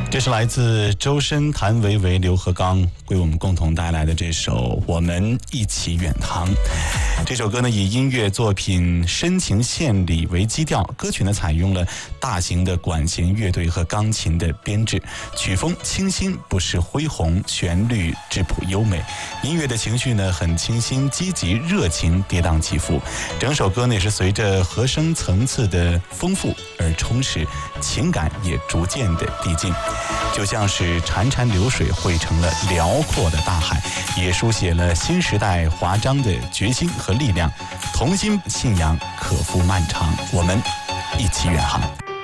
这是来自周深、谭维维、刘和刚为我们共同带来的这首《我们一起远航》。这首歌呢，以音乐作品深情献礼为基调，歌曲呢采用了大型的管弦乐队和钢琴的编制，曲风清新不失恢宏，旋律质朴优美，音乐的情绪呢很清新、积极、热情，跌宕起伏。整首歌呢也是随着和声层次的丰富而充实，情感也逐渐的递进，就像是潺潺流水汇成了辽阔的大海，也书写了新时代华章的决心和力量。同心信仰可赴漫长，我们一起远航。